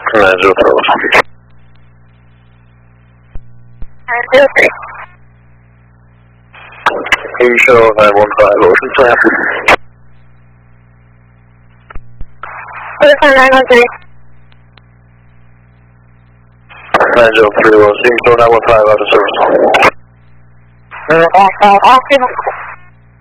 903. 903. Can you show 915 Oceanside? Oceanside 913. 903, well, seems to 915 out of service. Off,